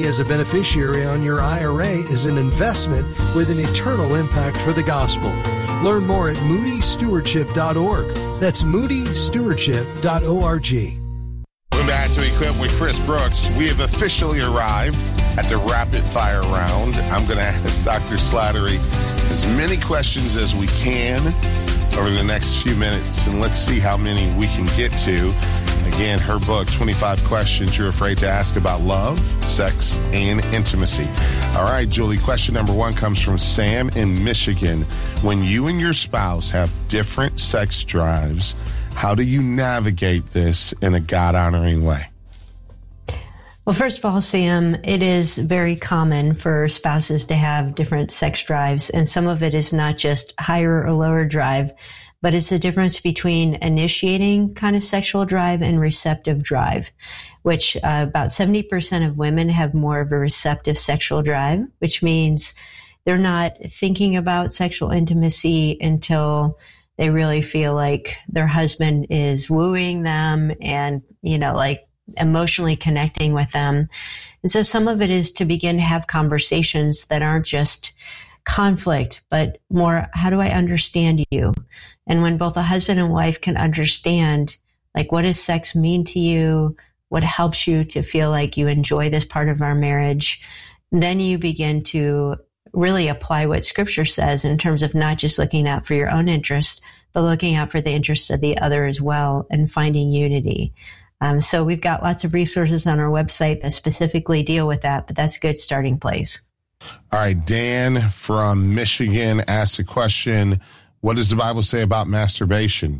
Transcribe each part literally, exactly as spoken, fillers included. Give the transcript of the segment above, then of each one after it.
money as a beneficiary on your I R A is an investment with an eternal impact for the gospel. Learn more at moody stewardship dot org. That's moody stewardship dot org. We're back to Equip with Chris Brooks. We have officially arrived at the rapid fire round. I'm going to ask Doctor Slattery as many questions as we can over the next few minutes, and let's see how many we can get to. Again, her book, twenty-five Questions You're Afraid to Ask About Love, Sex, and Intimacy. All right, Julie, question number one comes from Sam in Michigan. When you and your spouse have different sex drives, how do you navigate this in a God-honoring way? Well, first of all, Sam, it is very common for spouses to have different sex drives, and some of it is not just higher or lower drive, but it's the difference between initiating kind of sexual drive and receptive drive, which uh, about seventy percent of women have more of a receptive sexual drive, which means they're not thinking about sexual intimacy until they really feel like their husband is wooing them and, you know, like emotionally connecting with them. And so some of it is to begin to have conversations that aren't just conflict, but more, how do I understand you? And when both a husband and wife can understand, like, what does sex mean to you? What helps you to feel like you enjoy this part of our marriage? Then you begin to really apply what Scripture says in terms of not just looking out for your own interest, but looking out for the interest of the other as well and finding unity. Um, so we've got lots of resources on our website that specifically deal with that, but that's a good starting place. All right, Dan from Michigan asked a question. What does the Bible say about masturbation?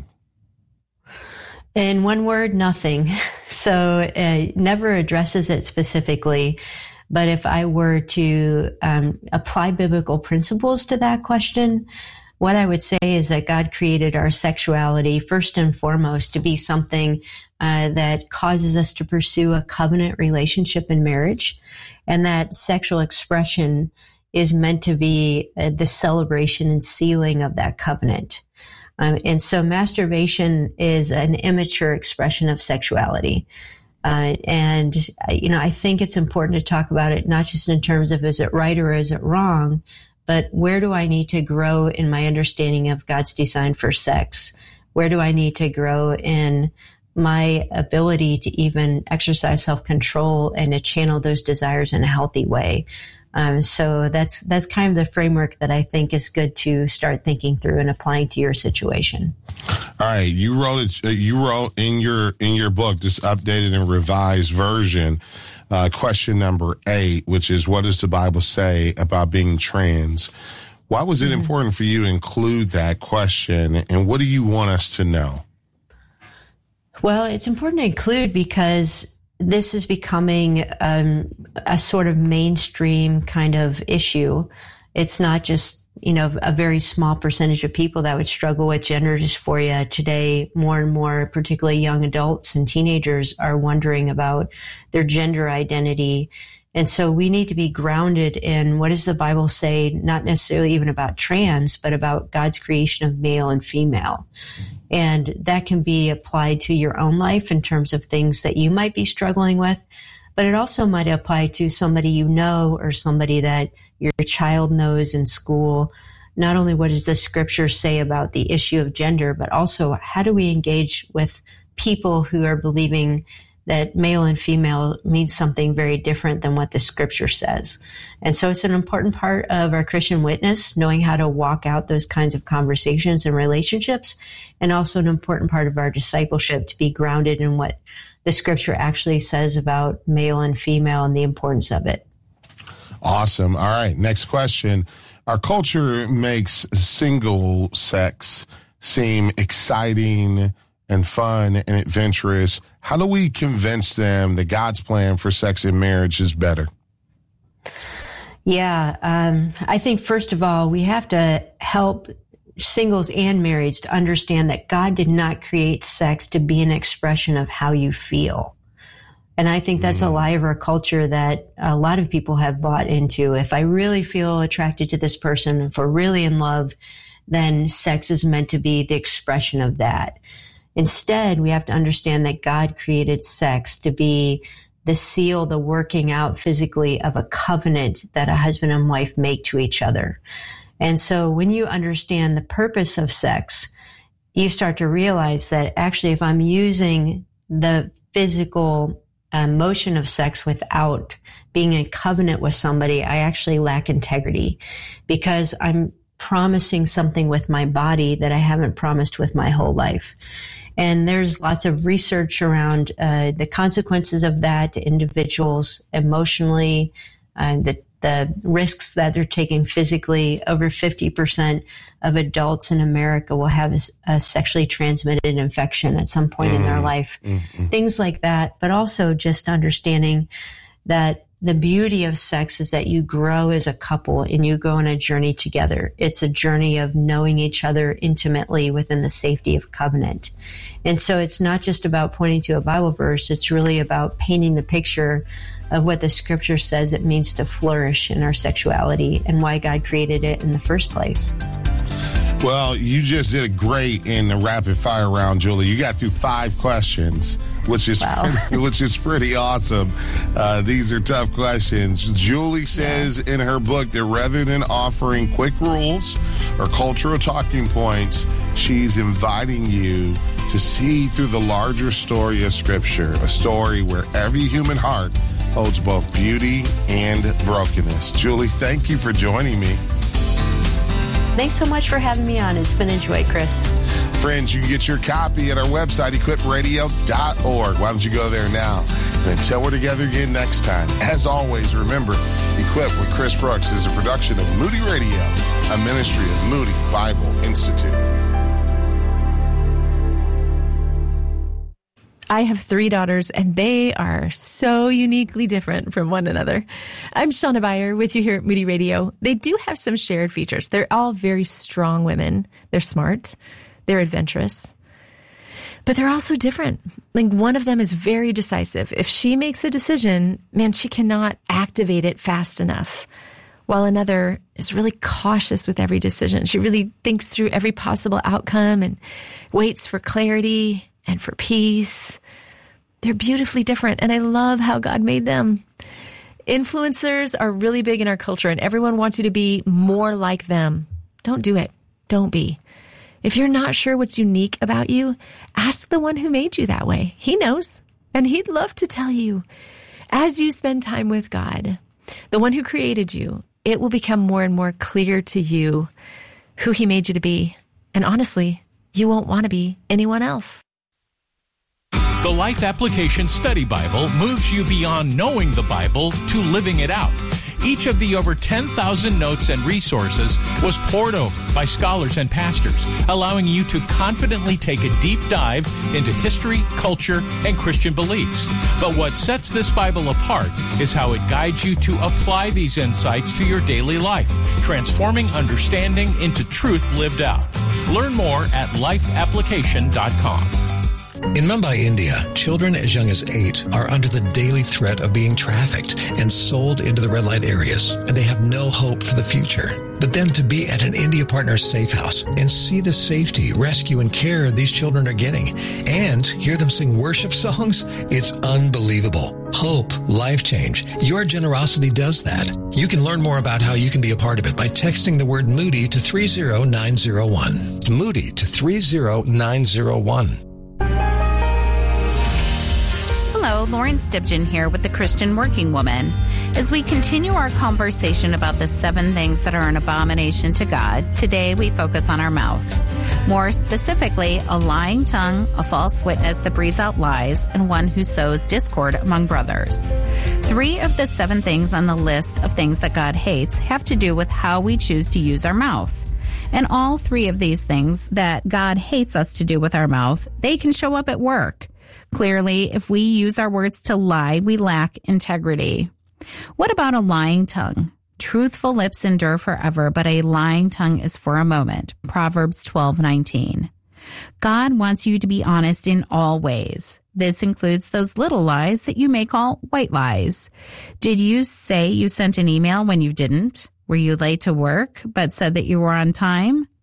In one word, nothing. So uh, never addresses it specifically. But if I were to um, apply biblical principles to that question, what I would say is that God created our sexuality first and foremost to be something uh, that causes us to pursue a covenant relationship in marriage, and that sexual expression is meant to be uh, the celebration and sealing of that covenant. Um, and so masturbation is an immature expression of sexuality. Uh, and, you know, I think it's important to talk about it, not just in terms of is it right or is it wrong, but where do I need to grow in my understanding of God's design for sex? Where do I need to grow in my ability to even exercise self-control and to channel those desires in a healthy way? Um, so that's that's kind of the framework that I think is good to start thinking through and applying to your situation. All right, you wrote it. You wrote in your in your book, this updated and revised version, uh, question number eight, which is, what does the Bible say about being trans? Why was it mm-hmm. important for you to include that question, and what do you want us to know? Well, it's important to include because this is becoming um, a sort of mainstream kind of issue. It's not just, you know, a very small percentage of people that would struggle with gender dysphoria today. More and more, particularly young adults and teenagers, are wondering about their gender identity. And so we need to be grounded in what does the Bible say, not necessarily even about trans, but about God's creation of male and female. And that can be applied to your own life in terms of things that you might be struggling with, but it also might apply to somebody you know or somebody that your child knows in school. Not only what does the Scripture say about the issue of gender, but also how do we engage with people who are believing that male and female means something very different than what the Scripture says. And so it's an important part of our Christian witness, knowing how to walk out those kinds of conversations and relationships, and also an important part of our discipleship to be grounded in what the Scripture actually says about male and female and the importance of it. Awesome. All right, next question. Our culture makes single sex seem exciting and fun and adventurous. How do we convince them that God's plan for sex and marriage is better? Yeah, um, I think first of all, we have to help singles and marrieds to understand that God did not create sex to be an expression of how you feel. And I think that's mm. a lie of our culture that a lot of people have bought into. If I really feel attracted to this person, if we're really in love, then sex is meant to be the expression of that. Instead, we have to understand that God created sex to be the seal, the working out physically of a covenant that a husband and wife make to each other. And so when you understand the purpose of sex, you start to realize that actually if I'm using the physical uh, motion of sex without being in covenant with somebody, I actually lack integrity because I'm promising something with my body that I haven't promised with my whole life. And there's lots of research around uh, the consequences of that to individuals emotionally, uh, the the risks that they're taking physically. Over fifty percent of adults in America will have a, a sexually transmitted infection at some point mm-hmm. in their life. Mm-hmm. Things like that, but also just understanding that the beauty of sex is that you grow as a couple and you go on a journey together. It's a journey of knowing each other intimately within the safety of covenant. And so it's not just about pointing to a Bible verse. It's really about painting the picture of what the scripture says it means to flourish in our sexuality and why God created it in the first place. Well, you just did great in the rapid fire round, Julie. You got through five questions, which is wow. pretty, which is pretty awesome. Uh, these are tough questions. Julie says yeah. in her book that rather than offering quick rules or cultural talking points, she's inviting you to see through the larger story of Scripture, a story where every human heart holds both beauty and brokenness. Julie, thank you for joining me. Thanks so much for having me on. It's been a joy, Chris. Friends, you can get your copy at our website, equip radio dot org. Why don't you go there now? And until we're together again next time, as always, remember, Equip with Chris Brooks is a production of Moody Radio, a ministry of Moody Bible Institute. I have three daughters, and they are so uniquely different from one another. I'm Shauna Beyer with you here at Moody Radio. They do have some shared features. They're all very strong women. They're smart. They're adventurous. But they're also different. Like, one of them is very decisive. If she makes a decision, man, she cannot activate it fast enough. While another is really cautious with every decision. She really thinks through every possible outcome and waits for clarity and for peace. They're beautifully different, and I love how God made them. Influencers are really big in our culture, and everyone wants you to be more like them. Don't do it. Don't be. If you're not sure what's unique about you, ask the one who made you that way. He knows, and he'd love to tell you. As you spend time with God, the one who created you, it will become more and more clear to you who he made you to be. And honestly, you won't want to be anyone else. The Life Application Study Bible moves you beyond knowing the Bible to living it out. Each of the over ten thousand notes and resources was poured over by scholars and pastors, allowing you to confidently take a deep dive into history, culture, and Christian beliefs. But what sets this Bible apart is how it guides you to apply these insights to your daily life, transforming understanding into truth lived out. Learn more at life application dot com. In Mumbai, India, children as young as eight are under the daily threat of being trafficked and sold into the red light areas, and they have no hope for the future. But then to be at an India Partners safe house and see the safety, rescue, and care these children are getting, and hear them sing worship songs, it's unbelievable. Hope, life change. Your generosity does that. You can learn more about how you can be a part of it by texting the word Moody to three zero nine zero one. Moody to three zero nine zero one. Hello, Lauren Stibgen here with the Christian Working Woman. As we continue our conversation about the seven things that are an abomination to God, today we focus on our mouth. More specifically, a lying tongue, a false witness that breathes out lies, and one who sows discord among brothers. Three of the seven things on the list of things that God hates have to do with how we choose to use our mouth. And all three of these things that God hates us to do with our mouth, they can show up at work. Clearly, if we use our words to lie, we lack integrity. What about a lying tongue? Truthful lips endure forever, but a lying tongue is for a moment. Proverbs twelve nineteen. God wants you to be honest in all ways. This includes those little lies that you may call white lies. Did you say you sent an email when you didn't? Were you late to work but said that you were on time?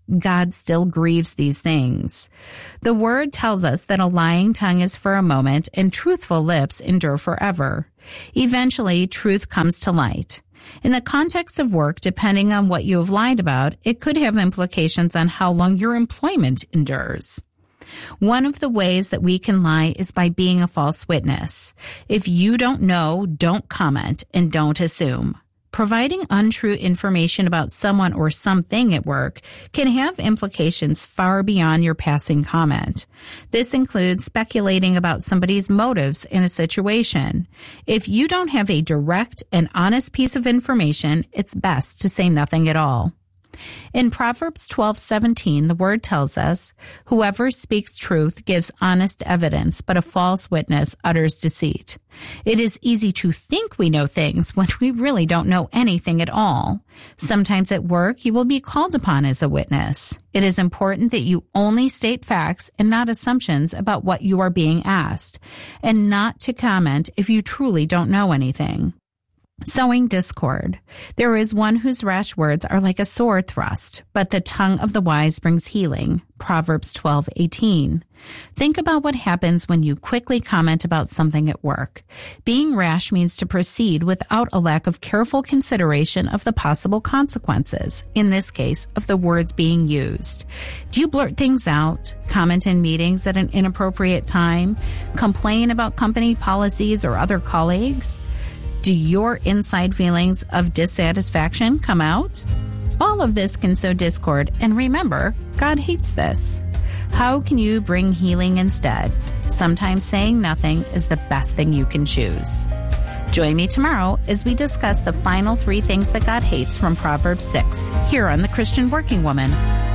God still grieves these things. The word tells us that a lying tongue is for a moment and truthful lips endure forever. Eventually, truth comes to light. In the context of work, depending on what you have lied about, it could have implications on how long your employment endures. One of the ways that we can lie is by being a false witness. If you don't know, don't comment and don't assume. Providing untrue information about someone or something at work can have implications far beyond your passing comment. This includes speculating about somebody's motives in a situation. If you don't have a direct and honest piece of information, it's best to say nothing at all. In Proverbs twelve seventeen, the word tells us, "Whoever speaks truth gives honest evidence, but a false witness utters deceit." It is easy to think we know things when we really don't know anything at all. Sometimes at work, you will be called upon as a witness. It is important that you only state facts and not assumptions about what you are being asked, and not to comment if you truly don't know anything. Sowing discord. There is one whose rash words are like a sword thrust, but the tongue of the wise brings healing. Proverbs twelve eighteen. Think about what happens when you quickly comment about something at work. Being rash means to proceed without a lack of careful consideration of the possible consequences, in this case, of the words being used. Do you blurt things out, comment in meetings at an inappropriate time, complain about company policies or other colleagues? Do your inside feelings of dissatisfaction come out? All of this can sow discord, and remember, God hates this. How can you bring healing instead? Sometimes saying nothing is the best thing you can choose. Join me tomorrow as we discuss the final three things that God hates from Proverbs six, here on The Christian Working Woman.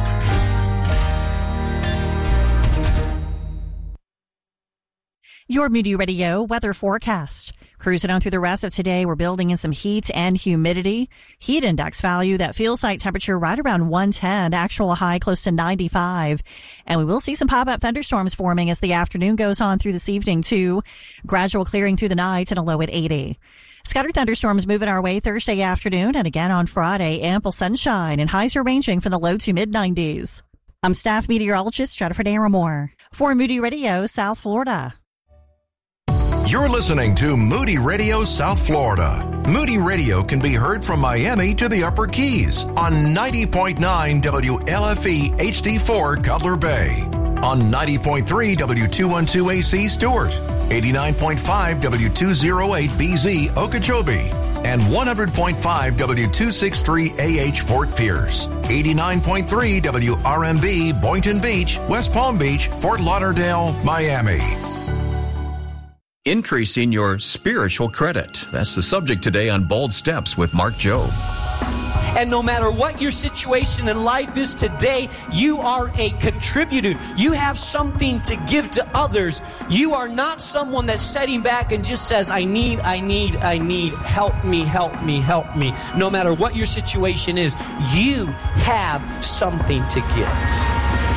Your Moody Radio weather forecast. Cruising on through the rest of today, we're building in some heat and humidity. Heat index value, that field site temperature right around one ten, actual high close to ninety-five. And we will see some pop-up thunderstorms forming as the afternoon goes on through this evening too. Gradual clearing through the night and a low at eighty. Scattered thunderstorms moving our way Thursday afternoon and again on Friday. Ample sunshine and highs are ranging from the low to mid nineties. I'm staff meteorologist Jennifer Daramore for Moody Radio, South Florida. You're listening to Moody Radio South Florida. Moody Radio can be heard from Miami to the Upper Keys on ninety point nine W L F E H D four Cutler Bay, on ninety point three W two twelve A C Stewart, eighty-nine point five W two oh eight B Z Okeechobee, and one hundred point five W two sixty-three A H Fort Pierce, eighty-nine point three W R M B Boynton Beach, West Palm Beach, Fort Lauderdale, Miami. Increasing your spiritual credit. That's the subject today on Bold Steps with Mark Jobe. And no matter what your situation in life is today, you are a contributor. You have something to give to others. You are not someone that's sitting back and just says, I need, I need, I need, help me, help me, help me. No matter what your situation is, you have something to give.